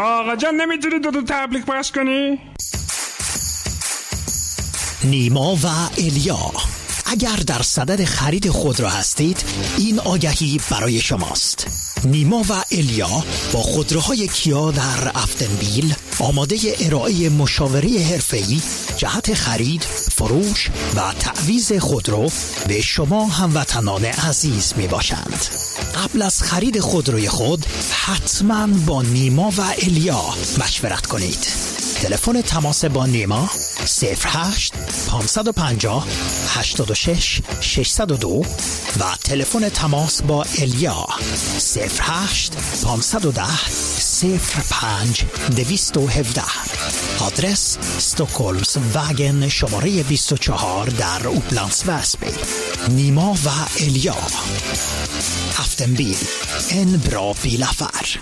آقا جان نمیتونی دو تبلیغ پخش کنی؟ نیما و الیا، اگر در صدد خرید خودرو هستید این آگهی برای شماست. نیما و الیا با خودروهای کیا در افتنبیل آماده ارائه مشاوره حرفه‌ای جهت خرید، فروش و تعویض خودرو به شما هموطنان عزیز می باشند. قبل از خرید خودروی خود حتما با نیما و الیا مشورت کنید. تلفن تماس با نیما 08 550 86 602 و تلفن تماس با الیا 08 510 05 217. آدرس استکهلمس وگن شماره 24 در اوپلندس وسبی. نیما و الیا، افتنبیل، en bra bilaffär.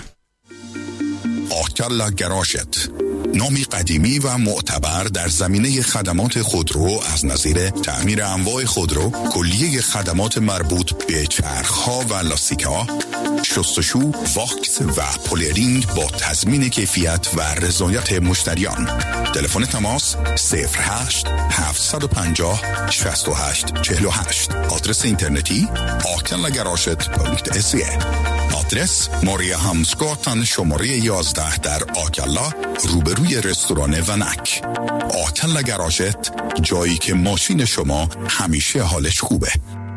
آکلا گراشت، نامی قدیمی و معتبر در زمینه خدمات خودرو از نظیر تعمیر انواع خودرو، کلیه خدمات مربوط به چرخ‌ها و لاستیک‌ها، شستشو، واکس و پولرینگ با تضمین کیفیت و رضایت مشتریان. تلفن تماس 08 750 68 48. آدرس اینترنتی akellagaraget.se. آدرس ماریا همسگاتن شماره 11 در آکلا، روبروی رستوران ونک. آکلا گراژت، جایی که ماشین شما همیشه حالش خوبه.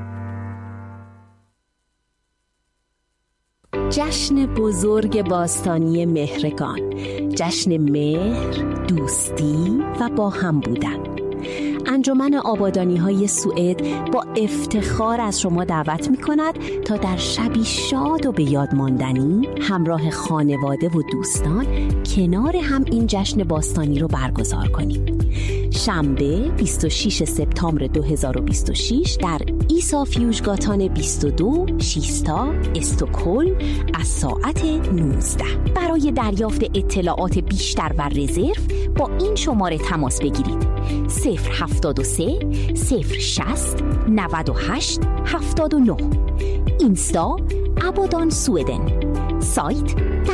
جشن بزرگ باستانی مهرگان، جشن مهر، دوستی و با هم بودن. انجمن آبادانی‌های سوئد با افتخار از شما دعوت می‌کند تا در شبی شاد و به یاد ماندنی همراه خانواده و دوستان کنار هم این جشن باستانی رو برگزار کنیم. شنبه 26 سپتامبر 2026 در ایسا فیوژگاتان 22 شیستا استکهلم از ساعت 19. برای دریافت اطلاعات بیشتر و رزرو با این شماره تماس بگیرید: 073 060 98 79. اینستا ابادان سویدن. سایت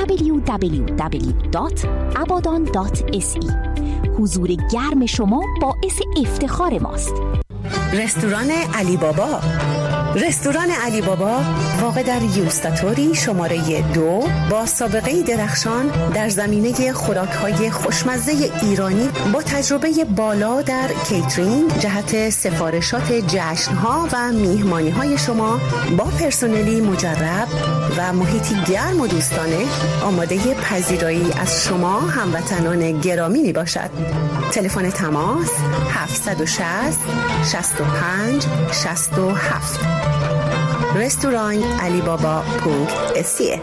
www.abadan.se. حضور گرم شما باعث افتخار ماست. رستوران علی بابا. رستوران علی بابا واقع در یوستاتوری شماره 2 با سابقه درخشان در زمینه خوراک‌های خوشمزه ایرانی با تجربه بالا در کیترینگ جهت سفارشات جشن‌ها و میهمانی‌های شما با پرسنلی مجرب و محیطی گرم و دوستانه آماده پذیرایی از شما هموطنان گرامی می باشد. تلفن تماس 760 65 67. رستوران علی بابا .se.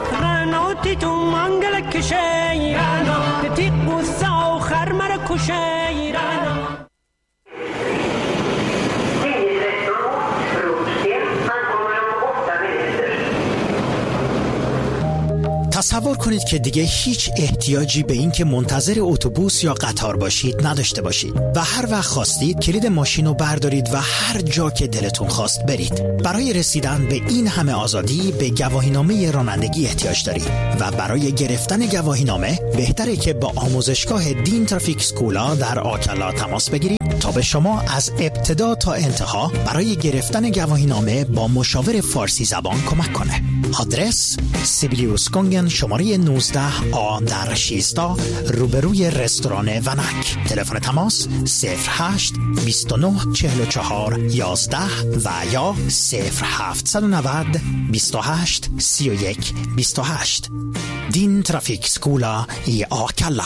تصور کنید که دیگه هیچ احتیاجی به این که منتظر اتوبوس یا قطار باشید نداشته باشید و هر وقت خواستید کلید ماشین رو بردارید و هر جا که دلتون خواست برید. برای رسیدن به این همه آزادی به گواهینامه رانندگی احتیاج دارید و برای گرفتن گواهینامه بهتره که با آموزشگاه دین ترافیک سکولا در آکلا تماس بگیرید تا به شما از ابتدا تا انتها برای گرفتن گواهینامه با مشاور فارسی زبان کمک کنه. آدرس سیبیلیوسکونگن شماره 19 آ در شیستا روبروی رستوران ونک. تلفن تماس 08 29 44 11 و یا 0790 28 31 28. دین ترافیک سکولا ای آکلا.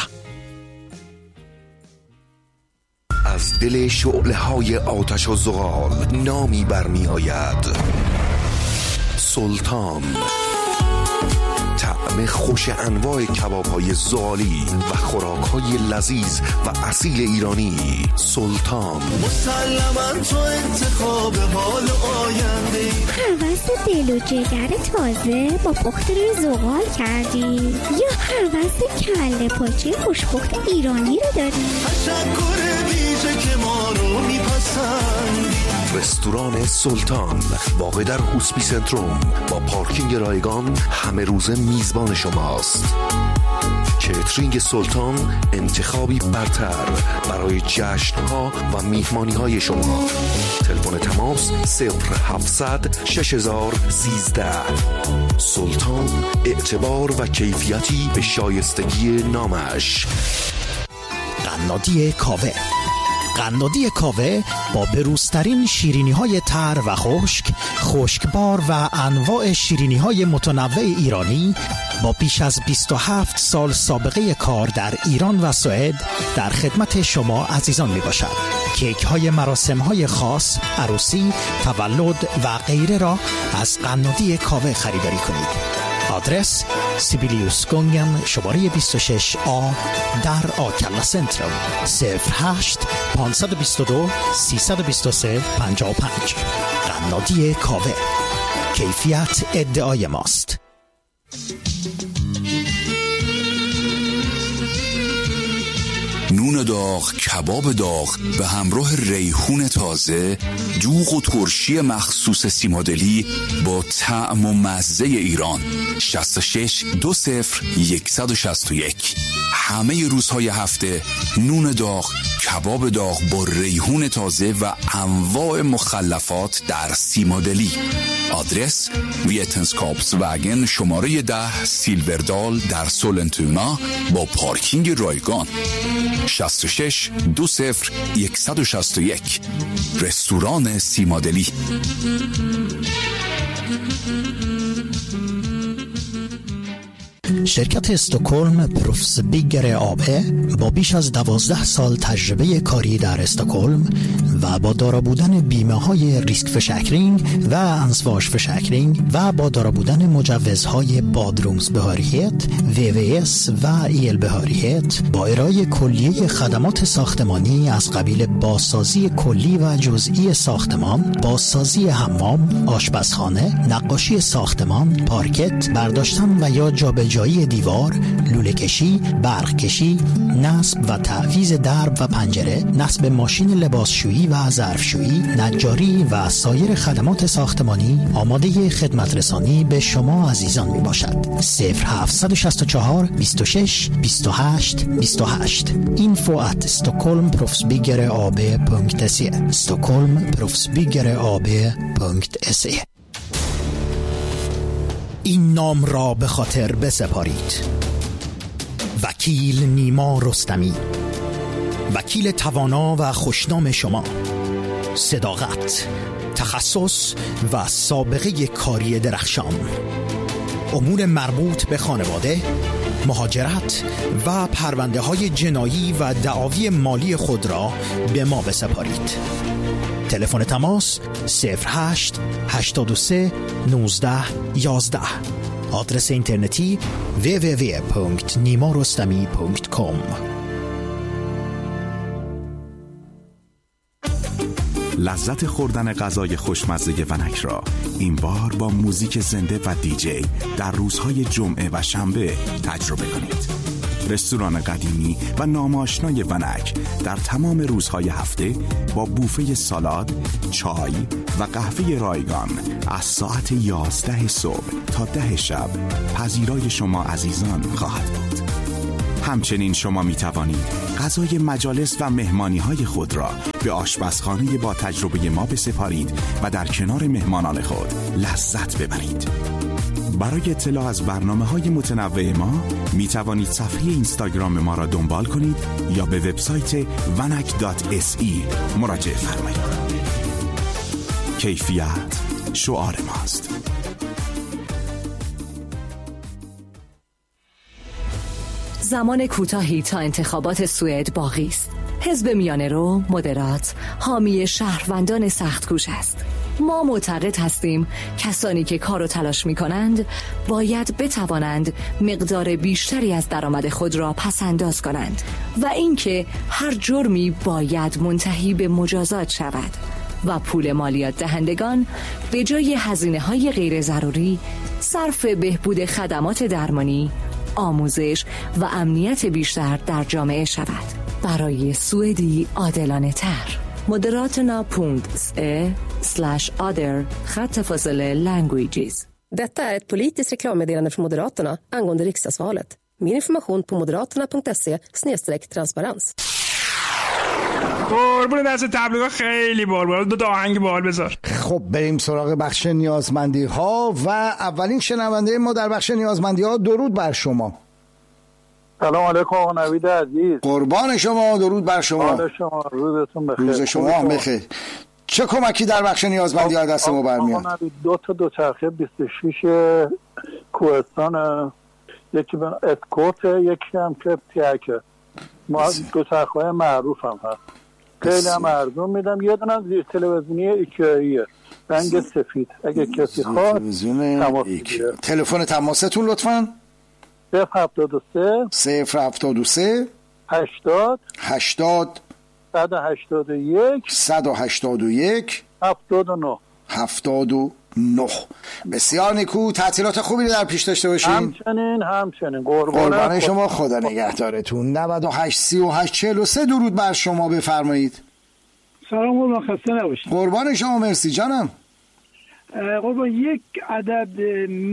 از دل شعله‌های آتش و زغال نامی برمی آید: سلطان. طعم خوش انواع کباب‌های زغالی و خوراک‌های لذیذ و اصیل ایرانی. سلطان. مسلماً تو انتخاب حال آینده. هوس دل و جگر تازه با پخت روی زغال کردی یا هوس کله پاچه خوشپخت ایرانی رو داری؟ تشکر ویژه که ما رو میپسندی. رستوران سلطان واقع در هوسپی سنتروم با پارکینگ رایگان همه روزه میزبان شماست. کیترینگ سلطان، انتخابی برتر برای جشن‌ها و میهمانی‌های شما. تلفن تماس 0700 6013. سلطان، اعتبار و کیفیتی به شایستگی نامش. قنادی کاوه. قنادی کاوه با بروزترین شیرینی‌های تر و خشکبار و انواع شیرینی‌های متنوع ایرانی با بیش از 27 سال سابقه کار در ایران و سوئد در خدمت شما عزیزان می باشد. کیک های مراسم های خاص، عروسی، تولد و غیره را از قنادی کاوه خریداری کنید. آدرس سیبیلیوس گونگن شماره 26A در آکلا سنترال 08 522 323 55. قنادی کاوه، کیفیت ادعای ماست. نون داغ، کباب داغ به همراه ریحون تازه، دوغ و ترشی مخصوص سیمادلی با طعم و مزه ایران. 66 20 161. همه روزهای هفته نون داغ، کباب داغ با ریحون تازه و انواع مخلفات در سیمادلی. آدرس ویتنسکاپس وگن شماره 10 سیلوردال در سولنتونا با پارکینگ رایگان. 66 20 161. رستوران سیمادلی. شرکت استکهلم پروفسبیگر AB با بیش از 12 سال تجربه کاری در استکهلم و با دارا بودن بیمه های ریسک فشکرینگ و انسواش فشکرینگ و با دارا بودن مجوزهای بادرومز بهاریت، VVS و ایل بهاریت با ارائه کلیه خدمات ساختمانی از قبیل بازسازی کلی و جزئی ساختمان، بازسازی حمام، آشپزخانه، نقاشی ساختمان، پارکت، برداشتن و یا جابجایی دیوار، لوله کشی، برق کشی، نصب و تعویض درب و پنجره، نصب ماشین لباسشویی و ظرفشویی، نجاری و سایر خدمات ساختمانی آماده خدمت رسانی به شما عزیزان می باشد. 0764 26 28 28. info@stockholmproffsbyggerab.se stockholmproffsbyggerab.se. این نام را به خاطر بسپارید: وکیل نیما رستمی، وکیل توانا و خوشنام شما. صداقت، تخصص و سابقه کاری درخشان. امور مربوط به خانواده، مهاجرت و پرونده های جنایی و دعاوی مالی خود را به ما بسپارید. تلفن تماس 08 83 19 11. آدرس اینترنتی www.nimarostami.com. لذت خوردن غذای خوشمزه ونک را این بار با موزیک زنده و دیجی در روزهای جمعه و شنبه تجربه کنید. رستوران قدیمی و ناماشنای ونک در تمام روزهای هفته با بوفه سالاد، چای و قهوه رایگان از ساعت 11 صبح تا 10 شب پذیرای شما عزیزان خواهد بود. همچنین شما می توانید غذای مجالس و مهمانی‌های خود را به آشپزخانه با تجربه ما بسپارید و در کنار مهمانان خود لذت ببرید. برای اطلاع از برنامه‌های متنوع ما می توانید صفحه اینستاگرام ما را دنبال کنید یا به وبسایت vanak.se مراجعه فرمایید. کیفیت شعار ماست. زمان کوتاهی تا انتخابات سوئد باقی است. حزب میانه رو، مدرات، حامی شهروندان سخت‌کوش است. ما معتقد هستیم کسانی که کار و تلاش می کنند باید بتوانند مقدار بیشتری از درآمد خود را پس‌انداز کنند و اینکه هر جرمی باید منتهی به مجازات شود و پول مالیات دهندگان به جای هزینه‌های غیر ضروری صرف بهبود خدمات درمانی، آموزش و امنیت بیشتر در جامعه شود. برای سوئدی عادلانه تر. Moderaterna.se/other/languages. Detta är ett politiskt reklammeddelande från Moderaterna angående riksdagsvalet. Mer information på moderaterna.se/transparens. قربون دست تبلیغات خیلی بار دو آهنگ بار بذار. خب بریم سراغ بخش نیازمندی ها و اولین شنونده ما در بخش نیازمندی ها. درود بر شما. سلام علیکم آقا نوید عزیز. قربان شما. درود بر شما. روزتون بخیر. روز شما هم بخیر. چه کمکی در بخش نیازمندی ها دست ما برمیاد؟ آقا نوید 2 تا دوچرخه 26 کوهستان، یکی به اسکورت، یکی هم که تیکه. ما دوچرخه‌های معروف هم هست. خیلی هم ارزون میدم. یه دونه زیر تلویزیونی ایکیاییه رنگ سفید. اگه کسی خواست تماس بگیره. تلفن تماستون لطفاً 073 073 80 80 181 181 79 79. بسیار نیکو. تعطیلات خوبی رو در پیش داشته باشین. همچنین قربان شما. خدا نگهدارتون. 98 38 43. درود بر شما. بفرمایید. سلام قربان، خسته نباشید. قربان شما. مرسی جانم. قربان یک عدد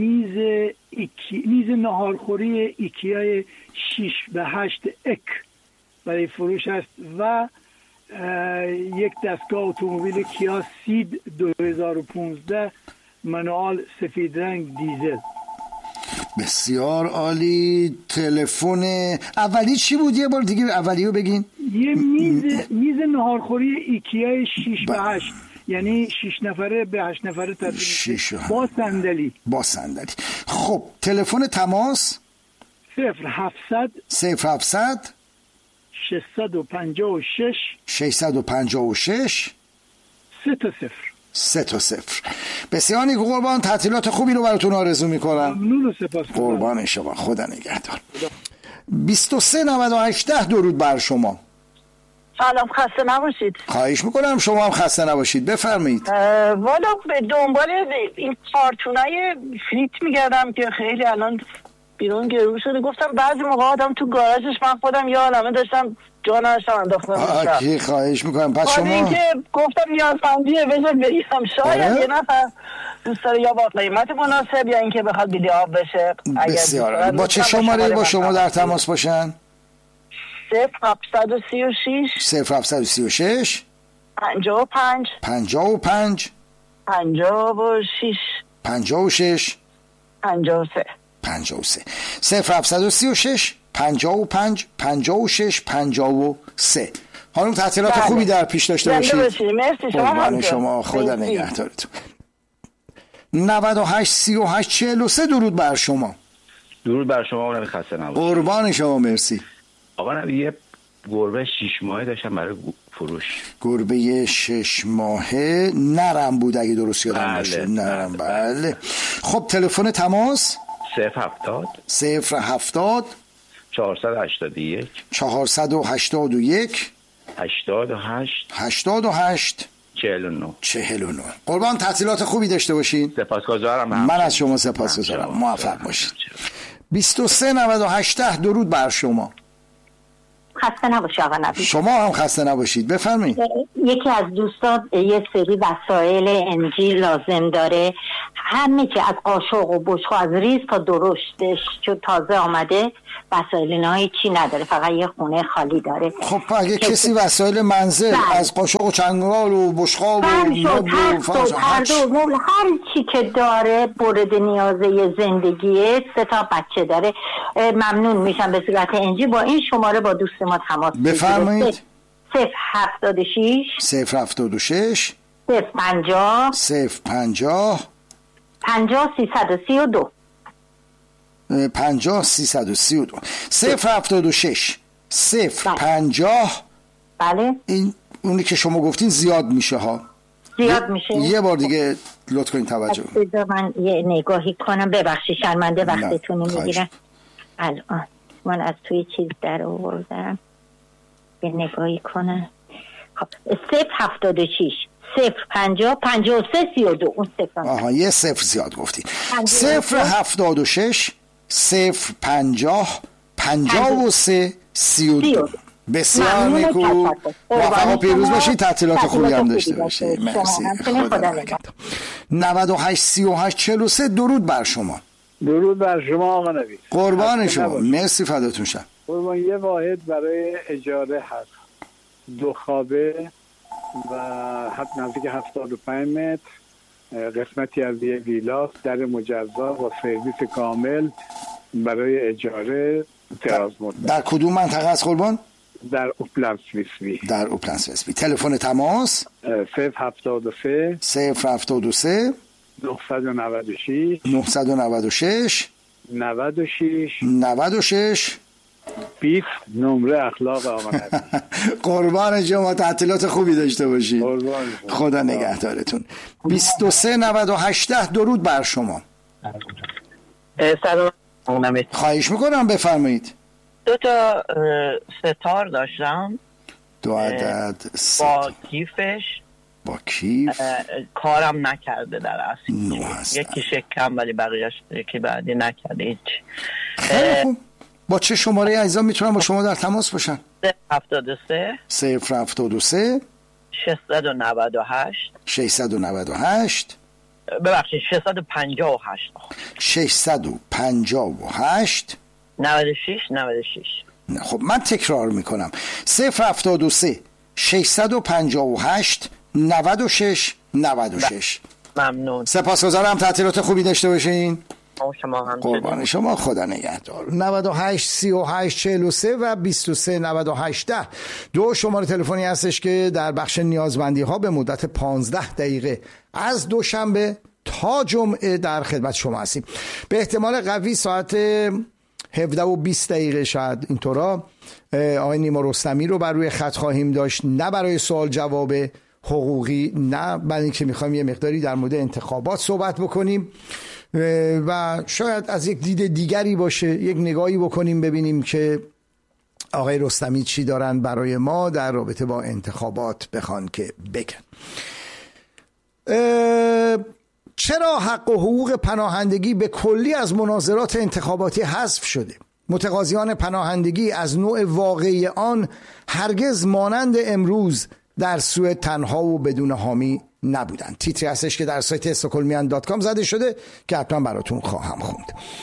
میز ناهارخوری ایکیای 6 به 8 اک برای فروش است و یک دستگاه اتومبیل کیا سید 2015 منوال سفید رنگ دیزل. بسیار عالی. تلفن اولی چی بود؟ یه بار دیگه اولیو بگین. یه میز ناهارخوری ایکیای 6 به 8، یعنی 6 نفره به 8 نفره تبدیل با صندلی. با صندلی. خب تلفن تماس 0700 656 656 3 تا 0. بسیار نیکو قربان. تعطیلات خوبی رو براتون آرزو میکنم. ممنون و سپاس. قربان شما. خدا نگهدار. 23 98 درود بر شما. سلام، خسته نباشید. خواهش میکنم. شما هم خسته نباشید. بفرمایید. والا به دنبال این کارتونای فریت میگردم که خیلی الان بیرون گرون شده. گفتم بعضی موقع آدم تو گاراژش، من خودم یه عالمه داشتم جا نشم انداختم. کی خواهش میکنم. پس شما اینکه گفتم نیازمندیه بذار بگیرم، شاید یه نفر دوست داره یا با قیمت مناسب یا اینکه بخواد بیلی آب بشه. بسیار. با چه شماره با شما در تماس باشن؟ 0736 0736 55 55 56 56 53 53. 0736 55 56 53. خانم تعطیلات خوبی در پیش داشته باشید. مرسی. شما. خدا نگهدارتون. 98 38 43. درود بر شما. درود بر شما. آقا خسته نباشید. قربان شما. مرسی. آقا یه گربه 6 ماهه داشتم برای فروش. گربه 6 ماهه نرم بود اگه درست یادم باشه. نرم. بله. خب تلفن تماس 070 481 88 49. قربان تعطیلات خوبی داشته باشین. سپاسگزارم. من از شما سپاسگزارم. موفق باشید. 23 98 درود بر شما. خسته نباشید آقا نوید. شما هم خسته نباشید. بفرمایید. یکی از دوستان یه سری وسایل انجی لازم داره، همه چی از قاشق و بشقاب از ریز تا درشتش چون تازه آمده، وسایل اینایی چی نداره، فقط یه خونه خالی داره. خب اگه کسی وسایل منزل از قاشق و چنگال و بشقاب و مبل و پرده و مبل هر چی که داره مورد نیازه زندگیه، 3 تا بچه داره، ممنون میشم به صورت انجی با این شماره با دوست ما تماس بفرمایید. 076 076 050 50 332 50 332 076 050. بله. این اونی که شما گفتین زیاد میشه ها. زیاد میشه. یه بار دیگه لطف کنید توجه. من یه نگاهی کنم. ببخشید شرمنده وقتتون میگیرم. الان من از توی چیز در آوردم یه نگاهی کنم. خب 076 050 53 32. اون 0. یه 0 زیاد گفتی. 076 050 53 32. بسیار نیکو. موفق و پیروز باشید. تعطیلات خوبی هم داشته باشید. مرسی. خدا نگهدار. 98 38 43. درود بر شما. درود بر شما آقا نوید. قربان شما، مرسی، فداتون شم. قربان. یه واحد برای اجاره هست، 2 خوابه و نزدیک 75 متر، قسمتی از یه ویلاس، در مجزا و سرویس کامل برای اجاره دراز مدت. در کدوم منطقه است قربان؟ در اوپلند سویسبی. در اوپلند سویسبی. تلفن تماس 073 073 996 996 96 20 نمره اخلاق آقا نوید. قربان شما، تعطیلات خوبی داشته باشید. خدا نگهدارتون. 23 98 درود بر شما. سلام آقا نوید. خواهش میکنم بفرمایید. 2 تا ستار داشتم، 2 عدد با کیفش، با کیف کارم نکرده در اصل. یکی شکم ولی بقیهش یکی بعدی نکرده هیچ. خیلی خوب. با چه شماره عزیزان میتونم با شما در تماس باشن؟ 073 073 698 ببخشید 658 96 خب من تکرار میکنم 073 658 96 ممنون. سپاسگزارم، تعطیلات خوبی داشته باشین. شما هم قربان شما، خدا نگهدار. 98 38 43 و 23 98 10 دو شماره تلفنی هستش که در بخش نیازمندی ها به مدت 15 دقیقه از دوشنبه تا جمعه در خدمت شما هستیم. به احتمال قوی ساعت 17 و 20 دقیقه شاید اینطورا آقای نیما رستمی رو بر روی خط خواهیم داشت، نه برای سوال جواب حقوقی، نه برای اینکه میخوایم یه مقداری در مورد انتخابات صحبت بکنیم و شاید از یک دید دیگری باشه، یک نگاهی بکنیم ببینیم که آقای رستمی چی دارن برای ما در رابطه با انتخابات بخوان که بگن. چرا حق و حقوق پناهندگی به کلی از مناظرات انتخاباتی حذف شده؟ متقاضیان پناهندگی از نوع واقعی آن هرگز مانند امروز در سوئد تنها و بدون حامی نبودن. تیتری هستش که در سایت stockholmian.com زده شده که حتما براتون خواهم خوند.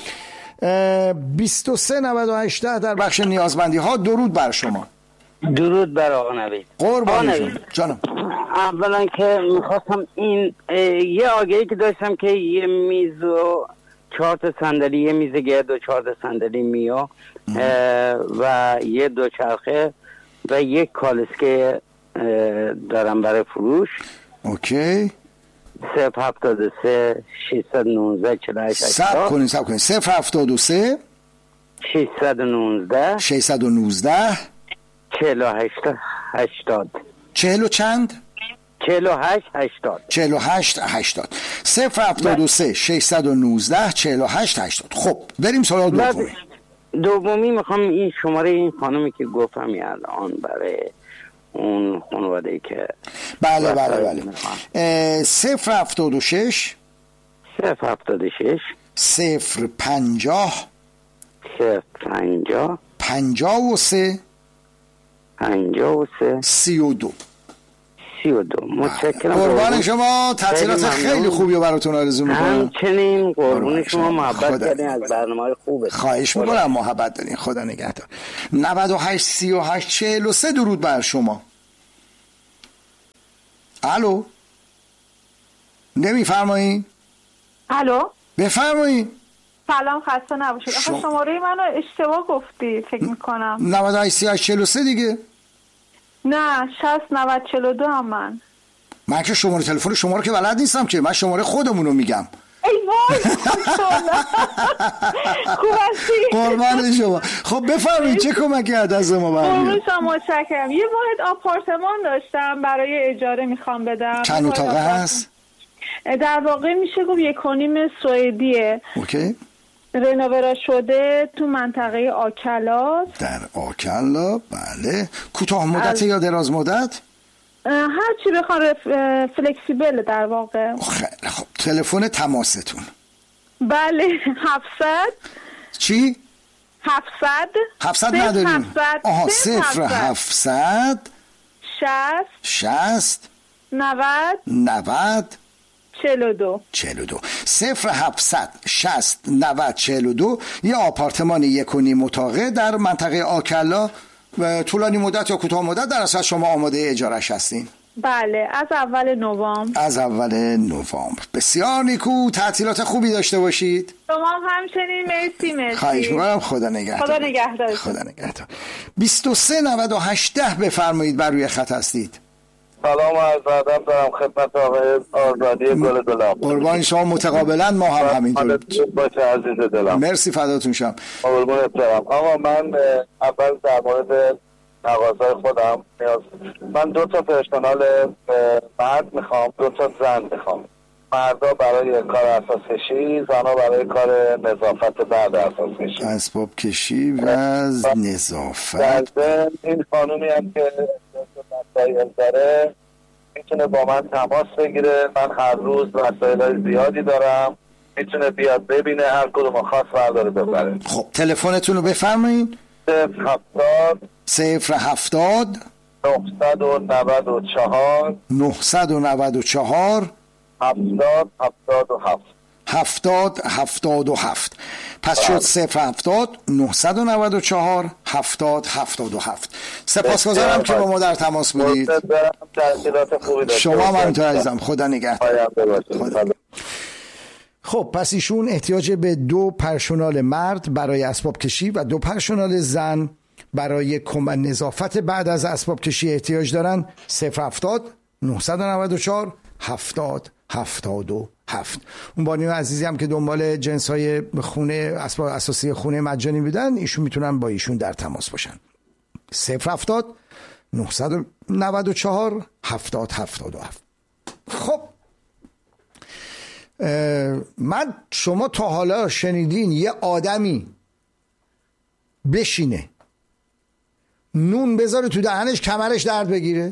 23 98 در بخش نیازمندی ها. درود بر شما. درود بر آقا نوید. قربان جانم. اولا که میخواستم این یه آگهی که داشتم که یه میز و 4 تا صندلی، یه میز گرد و 4 تا صندلی میو و یه دوچرخه و یک کالسکه دارم برای فروش. اوکی. 073 619 48 سب کنین 073 619 48 80 40 چند؟ 48 80 073 619 48 80. خب بریم سراغ دومی. دومی میخوام این شماره این خانمی که گفتم الان برای اون خانواده‌ای که بله 076 050 53 32. متشکرم. قربان شما، تعطیلات خیلی خوبی رو براتون آرزو میکنم. همچنین قربون شما، محبت دارین از برنامه‌های خوبه. خواهش میکنم، محبت دارین. خدا نگهدار. 98 38 43 درود بر شما. الو، نمیفرمایین؟ الو، بفرمایین. سلام، خسته نباشید. آخه شماره منو اشتباه گفتی فکر میکنم. 98 38 43 دیگه. نه 60 90 42 هم من که شماره تلفن شما رو که بلد نیستم که، من شماره خودمون رو میگم. ای وای خوب هستی؟ قربان شما. خب بفرمایید چه کمکی از ما برمیاد؟ قربون شما، متشکرم. یه واحد آپارتمان داشتم برای اجاره میخوام بدم. چند اتاقه هست؟ در واقع میشه گفت 1.5 سوئدیه. اوکی. رنووه شده تو منطقه آکلا. در آکلا، بله. کوتاه مدت یا دراز مدت؟ هر چی بخوان، فلکسیبل در واقع. خیلی خب. تلفن تماستون؟ بله 700 چی؟ 700 نداریم. 0700 60 90 42 0700 60 90 42 یه آپارتمان 1.5 اتاقه در منطقه آکلا. طولانی مدت یا کوتاه مدت در اصل شما آماده اجارش هستین؟ بله، از اول نوامبر. بسیار نیکو، تعطیلات خوبی داشته باشید. شما همچنین. مرسی. خواهش می‌کنم. خدا نگهدار. 23 98 10 بفرمایید، بر روی خط هستید. سلام و عرض ادب دارم خدمت آقای آزادی گل دلم. قربان شما، متقابلا ما هم همینطور. باشه عزیز دلم. مرسی، فداتون شم. قربونت برم. آقا من اول در مورد تقاضای خودم من 2 تا پرسونال مرد میخوام، 2 تا زن میخوام. مردا برای کار اساس کشی، زنها برای کار نظافت بعد اساس کشی، اسباب کشی و نظافت. در این قانونی هم که وسایل داره میتونه با من تماس بگیره. من هر روز وسایل زیادی دارم، میتونه بیاد ببینه، هر کدوم خواست برداره ببره. خب تلفنتون رو بفرمایید. 070 994 70 پس شد 070 994 70 سپاسگزارم که با ما در تماس بودید. شما هم همینطور عزیزم. خدا نگهدار. خب پس ایشون احتیاج به 2 پرسونال مرد برای اسباب کشی و 2 پرسونال زن برای نظافت بعد از اسباب کشی احتیاج دارن. 070 994 70 اون بانیو عزیزی هم که دنبال جنس‌های خونه، اسباب اساسی خونه مجانی بودن، ایشون میتونن با ایشون در تماس باشن. 070 994 70 خب شما تا حالا شنیدین یه آدمی بشینه نون بذاره تو دهنش کمرش درد بگیره؟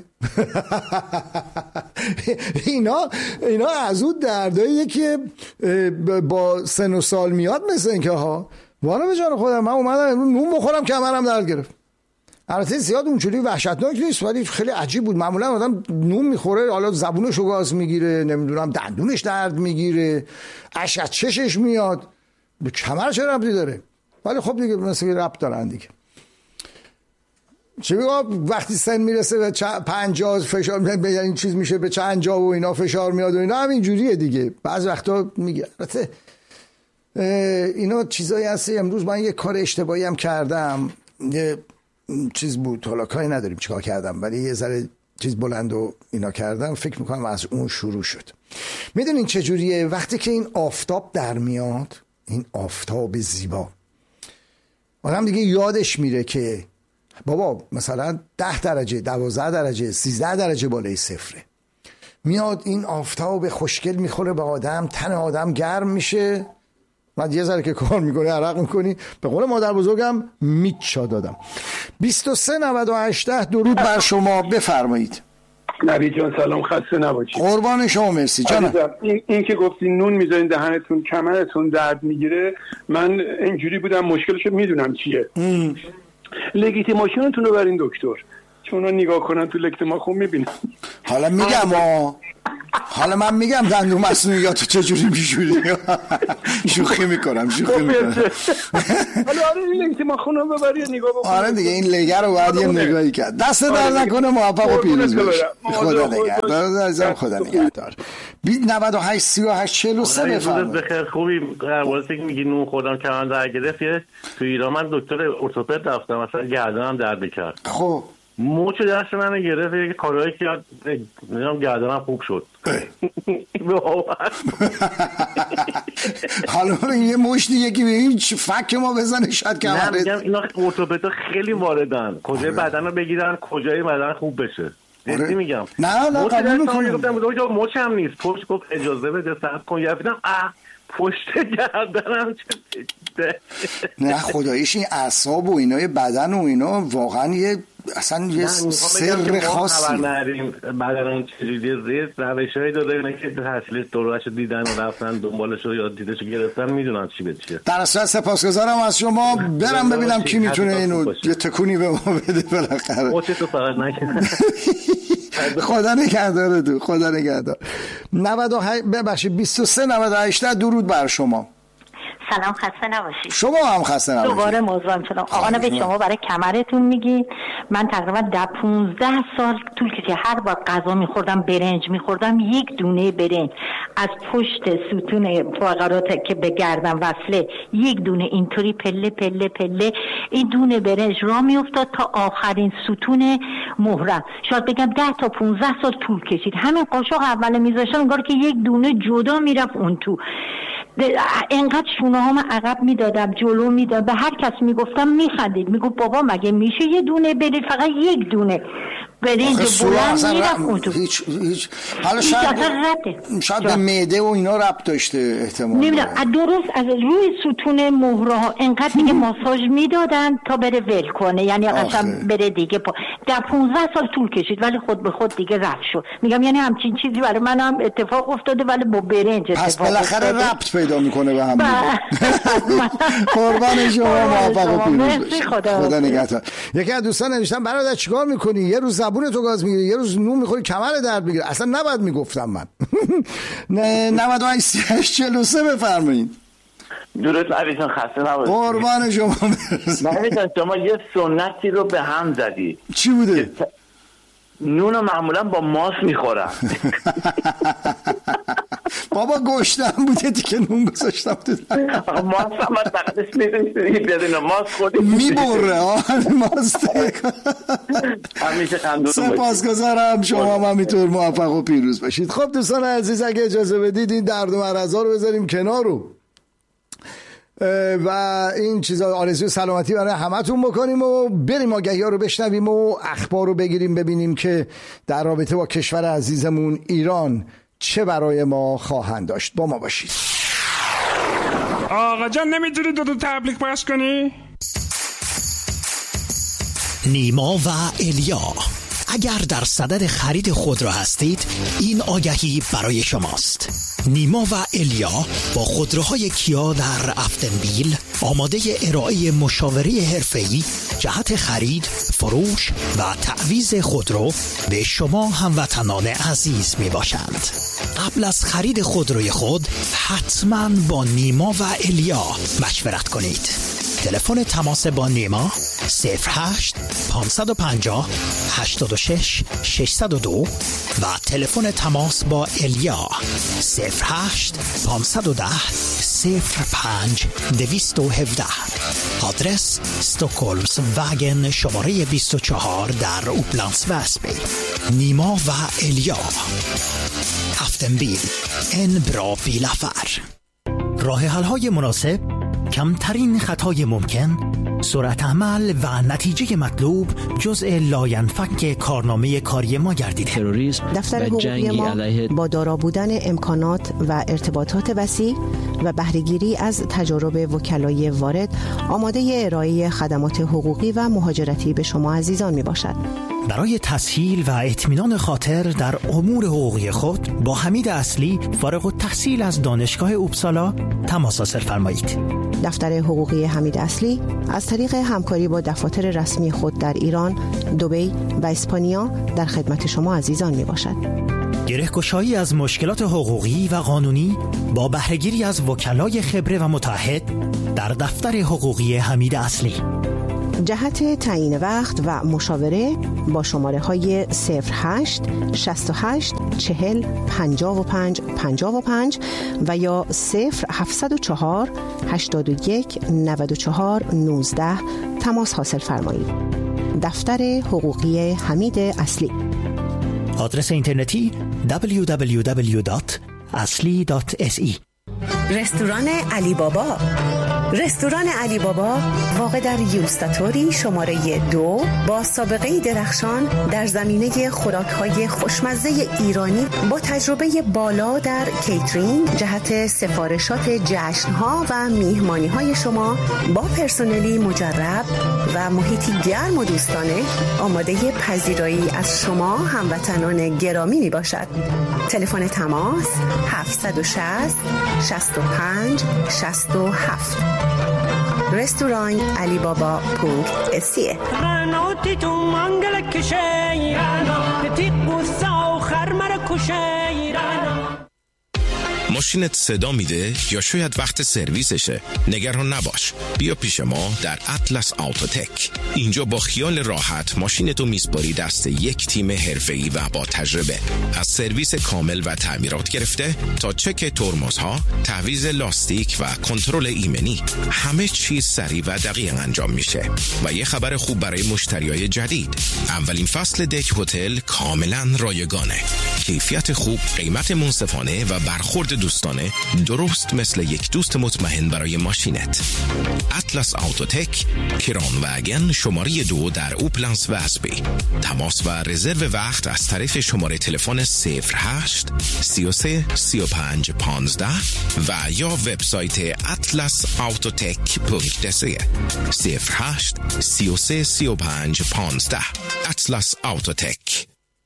اینا از اون درداییه که با سن و سال میاد، مثل این که والا به جان خودم من اومدم نون بخورم کمرم درد گرفت. البته زیاد اونجوری وحشتناک نیست ولی خیلی عجیب بود. معمولا آدم نون میخوره، حالا زبونشو گاز میگیره، نمیدونم دندونش درد میگیره، اشک از چشش میاد، به کمر چه ربطی داره؟ ولی خب دیگه مثلا ربط دارن دیگه. چه میگم وقتی سن میرسه به 50 فشار به این چیز میشه، به چند جا و اینا فشار میاد و اینا همین جوریه دیگه. بعض وقتا میگه البته اینا چیزایی هست. امروز من یه کار اشتباهی هم کردم، یه چیز بود، حالا کاری نداریم چیکار کردم، ولی یه ذره چیز بلند و اینا کردم، فکر میکنم از اون شروع شد. میدونین چه جوریه وقتی که این آفتاب در میاد، این آفتاب زیبا، آدم دیگه یادش میره که بابا مثلا 10 درجه 12 درجه 13 درجه بالای صفره. میاد این آفتاب خوشگل میخوره به آدم، تن آدم گرم میشه، من یه ذره که کار میکنی عرق میکنی، به قول مادر بزرگم میچا دادم. 23 98 10 درود بر شما، بفرمایید. نبی جان سلام، خسته نباشید. قربان شما، مرسی جانم. این که گفتی نون میذارین دهنتون کمرتون درد میگیره، من اینجوری بودم، مشکلشو میدونم چیه. لگیتیماسیونتون رو برین دکتر، چون نگاه کنن تو لگیتیما خوب میبینن. حالا میگم حالا من میگم دندون مصنوعیاتو چجوری میشوری. شوخی میکنم. حالا این لگیتیما خونم ببری نگاه بکن. آره دیگه این لگر رو باید یه نگاهی کرد. دست در نکنه، موفق و پیروز باش. خدا نگهدار عزیزم، خدا نگهدار. 98 38 43 بفرمایید. بخیر خوبی. واسه که میگی نون خوردم کمرم درد گرفت، تو ایران من دکتر ارتوپد رفتم، مثلا گردنم درد میکرد. خب موچ دست من گرفت، یه کارهایی که نمیدونم گردنم خوب شد. حالا یه مشتی یکی به این فک ما بزنه شاید کمره. نه میگم اینا ارتوپدا خیلی واردن، کجای بدن رو بگیرن کجای بدن خوب بشه. جدی میگم. نه قبول میکنم. گفتم موچ هم نیست، پشت گفت اجازه بده صبر کن. یادم پشت گردنم نه خداییش این اعصاب و اینای بدن و اینا واقعا اصلا یه سر خاصی. بدن چجوری روشایی داره، اینا که تحصیل دوره‌شو دیدن و رفتن دنبالشو یا دیدشو گرفتن، میدونن چی به چیه. در اصل سپاسگزارم از شما. برم ببینم کی میتونه اینو یه تکونی به ما بده بالاخره. تو فقط نکنه. خدا نگهدار تو، خدا نگهدار. 98 ببخشید 23 98 درود بر شما. سلام، خسته نباشید. شما هم خسته نباشید. دوباره موضوعم شدم. آقا به شما برای کمرتون میگی. من تقریبا 15 سال طول کشید هر بار غذا میخوردم، برنج میخوردم، یک دونه برنج از پشت ستون فقرات که به گردن وصله یک دونه اینطوری پله پله پله این دونه برنج را میافتاد تا آخرین ستون مهرم. شاید بگم 10 تا 15 سال طول کشید. همین قاشق اول میذاشتم انگار که یک دونه جدا میرفت اون تو. انقدر شونه ها من عقب میدادم، جلو میدادم، به هر کس میگفتم میخندید، میگفت بابا مگه میشه یه دونه برید، فقط یک دونه برنج بلند میرفت اون تو. هیچ حالا شاید به معده و اینا ربط داشته احتمال. نمیدونم، درست از روی ستون مهره ها انقدر دیگه ماساژ میدادن تا بره ول کنه، یعنی اصلا بره دیگه در 15 سال طول کشید ولی خود به خود دیگه رفت شد. میگم یعنی همچین چیزی برای منم اتفاق افتاده ولی با برنج اتفاق پس بالاخره ربط پیدا میکنه به هم دیگه. قربان شما، موفق و پیروز خدا نگهدار. یکی از دوستان نوشتن برادر چیکار میکنی؟ یه روز زبونتو گاز میگیری، یه روز نون میخوری کمر درد میگیره. اصلا نباید میگفتم من. 9843 بفرمایید. درود عزیزان، خسته نباشید. قربان شما. نمیدونم شما یه سنتی رو به هم زدی. چی بوده؟ نون معمولا با ماست میخورم. بابا گوشتم بوده دیگه نون گذاشتم تو. ماست هم از تقدس میدونی بدون ماست خوردیم میبره ماست. همیشه خندون. سپاسگزارم، شما هم همینطور موفق و پیروز باشید. خب دوستان عزیز اگه اجازه بدید این درد و مرضا رو بذاریم کنار و این چیزا آرزوی سلامتی برای همتون بکنیم و بریم آگهی‌ها رو بشنویم و اخبار رو بگیریم ببینیم که در رابطه با کشور عزیزمون ایران چه برای ما خواهند داشت. با ما باشید. آقا جان نمیتونی دو تبلیغ پخش کنی؟ نیما و الیا، اگر در صدد خرید خودرو هستید این آگهی برای شماست. نیما و الیا با خودروهای کیا در افتنبیل آماده ارائه مشاوره حرفه‌ای جهت خرید، فروش و تعویض خودرو به شما هموطنان عزیز می باشند. قبل از خرید خودروی خود حتما با نیما و الیا مشورت کنید. تلفن تماس با نیما 08 550 86 602 و تلفن تماس با الیا 08 510 05 217. آدرس استکهلمز واگن شماره 24 در اوپلندس وسبی. نیما و الیا، افتنبیل، ان برا بیلافر. راه حل‌های مناسب، کمترین خطای ممکن، سرعت عمل و نتیجه مطلوب جزء لاینفک کارنامه کاری ما گردیده. تروریسم دفتر حقوقی ما با دارا بودن امکانات و ارتباطات وسیع و بهره‌گیری از تجارب وکلای وارد آماده ارائه خدمات حقوقی و مهاجرتی به شما عزیزان می باشد. برای تسهیل و اطمینان خاطر در امور حقوقی خود با حمید اصلی فارغ التحصیل از دانشگاه اوبسالا تماس حاصل فرمایید. دفتر حقوقی حمید اصلی از طریق همکاری با دفاتر رسمی خود در ایران، دبی و اسپانیا در خدمت شما عزیزان می باشد. گره‌گشایی از مشکلات حقوقی و قانونی با بهره‌گیری از وکلای خبره و متعهد در دفتر حقوقی حمید اصلی. جهت تعیین وقت و مشاوره با شماره های 08 68 40 55 55 و یا 0704 81 94 19 تماس حاصل فرمایید. دفتر حقوقی حمید اصلی. آدرس اینترنتی www.asli.se. رستوران علی بابا. رستوران علی بابا واقع در یوستاتوری شماره 2 با سابقه درخشان در زمینه خوراک‌های خوشمزه ایرانی با تجربه بالا در کیترینگ جهت سفارشات جشن‌ها و میهمانی‌های شما با پرسنلی مجرب و محیطی گرم و دوستانه آماده پذیرایی از شما هموطنان گرامی می باشد. تلفن تماس 760 65 67. رستوران alibaba.ca. ماشینت صدا میده یا شاید وقت سرویسشه؟ نگران نباش، بیا پیش ما در اطلس آوتوتک. اینجا با خیال راحت ماشینتو میسپاری دست یک تیم حرفه‌ای و با تجربه. از سرویس کامل و تعمیرات گرفته تا چک ترمزها، تعویض لاستیک و کنترل ایمنی، همه چیز سریع و دقیق انجام میشه. و یه خبر خوب برای مشتریای جدید، اولین فصل دک هتل کاملا رایگانه. کیفیت خوب، قیمت منصفانه و برخورد دوستانه، درست مثل یک دوست مطمئن برای ماشینت. اطلس آوتوتک، کران وگن، شماره 2 در اوپلنس واسبی. تماس و رزرو وقت از طریق شماره تلفن 08 33 35 15 و یا وبسایت atlasautotek.se 08 33 35 15. اطلس آوتوتک.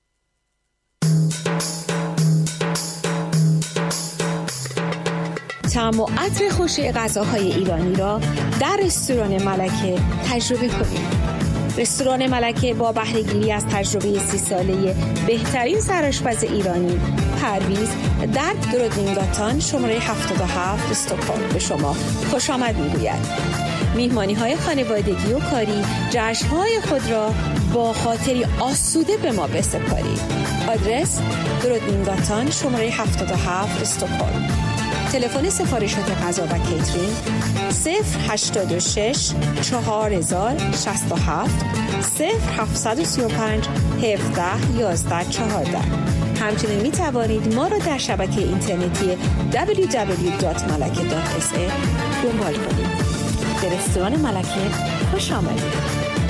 طعم و عطر خوش غذاهای ایرانی را در رستوران ملکه تجربه کنید. رستوران ملکه با بهره‌گیری از تجربه 30 ساله بهترین سرآشپز ایرانی پرویز در درودینگاتان شماره 77 استکهلم به شما خوش آمد می‌گوید. میهمانی‌های خانوادگی و کاری، جشن‌های خود را با خاطری آسوده به ما بسپارید. آدرس درودینگاتان شماره 77 استکهلم. تلفن سفارشات غذا و کیترینگ 086 4067 0735 17 11 14. همچنین می توانید ما را در شبکه اینترنتی www.malake.sa دنبال کنید. به رستوران ملکه خوش آمدید.